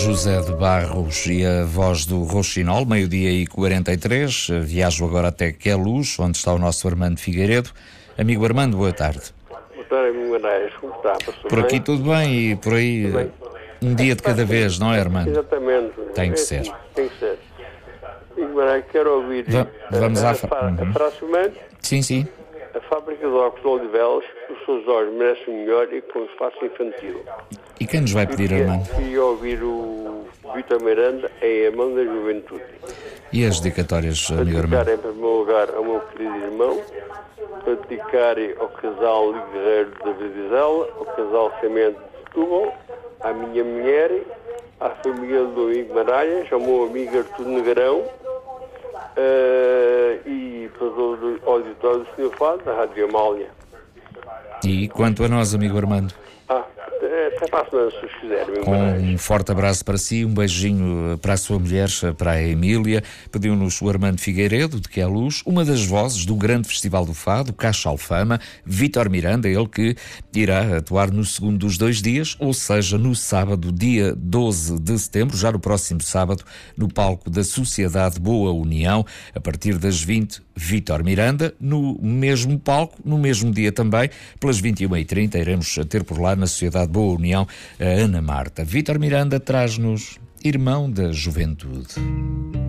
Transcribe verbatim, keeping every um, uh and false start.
José de Barros e a voz do Rouxinol, meio-dia e quarenta e três. Viajo agora até Queluz, onde está o nosso Armando Figueiredo. Amigo Armando, boa tarde. Boa tarde, amigo Anais. Como está? Passou Por aqui bem? tudo bem e por aí Tudo bem. um dia de cada vez, não é, Armando? Exatamente. Tem que É ser. assim, tem que ser. Amigo Anais, quero ouvir Va- vamos a, à a, fa- fa- Uhum. a frase humana. Sim, sim. A fábrica de óculos de Odivelas, os seus olhos merecem melhor e com espaço infantil. E quem nos vai pedir, Queria, Armando? queria ouvir o Vítor Miranda em A Mão da Juventude. E as dedicatórias, Para amigo dedicar Armando? em primeiro lugar ao meu querido irmão, para dedicar ao casal Guerreiro da Vizela, ao casal Semente de Setúbal, à minha mulher, à família do amigo Maralhas, ao meu amigo Artur Negrão, eh, e para todo o auditório do senhor Fado, da Rádio Amália. E quanto a nós, amigo Armando? Ah, até, até para a semana, se os quiserem, amigo Com Maralhas. um forte abraço para si, um beijinho para a sua mulher, para a Emília. Pediu-nos o Armando Figueiredo, de Queluz, uma das vozes do grande Festival do Fado, Caixa Alfama, Vítor Miranda, ele que irá atuar no segundo dos dois dias, ou seja, no sábado, dia doze de setembro, já no próximo sábado, no palco da Sociedade Boa União, a partir das vinte, Vítor Miranda, no mesmo palco, no mesmo dia também, pelas vinte e uma e trinta, iremos ter por lá na Sociedade Boa União a Ana Marta. Vítor Miranda traz-nos Irmão da Juventude.